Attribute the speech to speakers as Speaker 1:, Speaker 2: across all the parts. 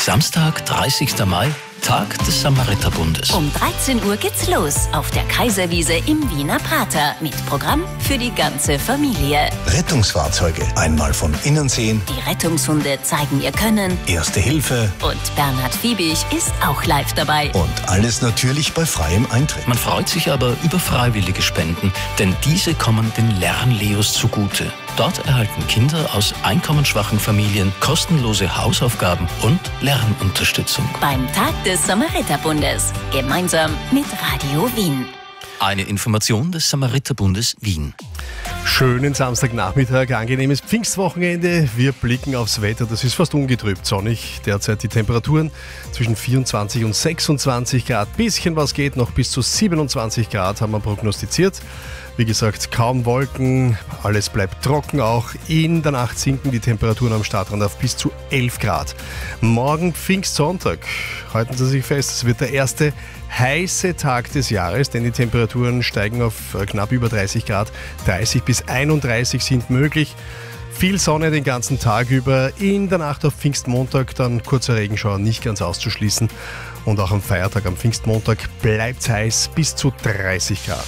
Speaker 1: Samstag, 30. Mai, Tag des Samariterbundes.
Speaker 2: Um 13 Uhr geht's los auf der Kaiserwiese im Wiener Prater mit Programm für die ganze Familie.
Speaker 3: Rettungsfahrzeuge einmal von innen sehen.
Speaker 2: Die Rettungshunde zeigen ihr Können.
Speaker 3: Erste Hilfe.
Speaker 2: Und Bernhard Fiebig ist auch live dabei.
Speaker 3: Und alles natürlich bei freiem Eintritt.
Speaker 1: Man freut sich aber über freiwillige Spenden, denn diese kommen den Lernleos zugute. Dort erhalten Kinder aus einkommensschwachen Familien kostenlose Hausaufgaben und Lernunterstützung.
Speaker 2: Beim Tag des Samariterbundes. Gemeinsam mit Radio Wien.
Speaker 1: Eine Information des Samariterbundes Wien.
Speaker 4: Schönen Samstagnachmittag, angenehmes Pfingstwochenende. Wir blicken aufs Wetter, das ist fast ungetrübt sonnig. Derzeit die Temperaturen zwischen 24 und 26 Grad. Bisschen was geht, noch bis zu 27 Grad haben wir prognostiziert. Wie gesagt, kaum Wolken, alles bleibt trocken auch. In der Nacht sinken die Temperaturen am Stadtrand auf bis zu 11 Grad. Morgen Pfingstsonntag, halten Sie sich fest, es wird der erste heiße Tag des Jahres, denn die Temperaturen steigen auf knapp über 30 Grad. 30 bis 31 sind möglich. Viel Sonne den ganzen Tag über. In der Nacht auf Pfingstmontag dann kurzer Regenschauer nicht ganz auszuschließen. Und auch am Feiertag, am Pfingstmontag, bleibt es heiß bis zu 30 Grad.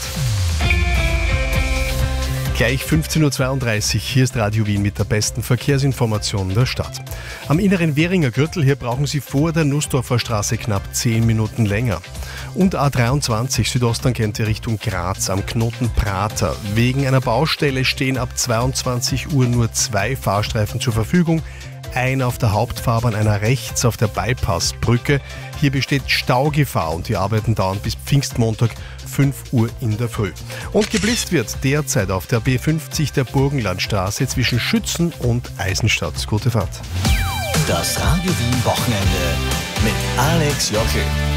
Speaker 4: Gleich 15.32 Uhr, hier ist Radio Wien mit der besten Verkehrsinformation der Stadt. Am inneren Währinger Gürtel, hier brauchen Sie vor der Nussdorfer Straße knapp 10 Minuten länger. Und A23 Südosttangente Richtung Graz am Knoten Prater. Wegen einer Baustelle stehen ab 22 Uhr nur 2 Fahrstreifen zur Verfügung. Einer auf der Hauptfahrbahn, einer rechts auf der Bypassbrücke. Hier besteht Staugefahr und die Arbeiten dauern bis Pfingstmontag 5 Uhr in der Früh. Und geblitzt wird derzeit auf der B50 der Burgenlandstraße zwischen Schützen und Eisenstadt. Gute Fahrt.
Speaker 3: Das Radio Wien Wochenende mit Alex Joschel.